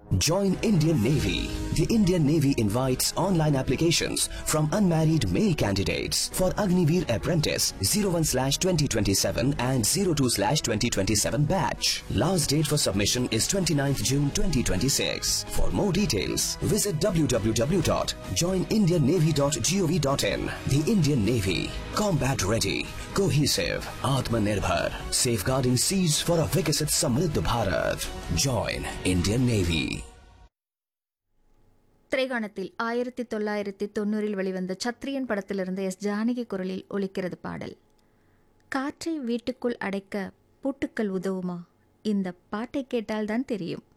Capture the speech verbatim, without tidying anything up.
Join Indian Navy. The Indian Navy invites online applications from unmarried male candidates for Agniveer Apprentice zero one slash twenty twenty-seven and zero two slash twenty twenty-seven batch. Last date for submission is twenty-ninth June twenty twenty-six. For more details, visit w w w dot join indian navy dot gov dot in. The Indian Navy, combat ready, cohesive, Atmanirbhar, safeguarding seas for a Viksit Samriddh Bharat. Join Indian Navy. திரைகாணத்தில் ஆயிரத்தி தொள்ளாயிரத்தி தொண்ணூறில் வெளிவந்த சத்ரியன் படத்திலிருந்து S Janaki குரலில் ஒலிக்கிறது பாடல். காற்றை வீட்டுக்குள் அடைக்க பூட்டுக்கள் உதவுமா? இந்த பாட்டை கேட்டால்தான் தெரியும்.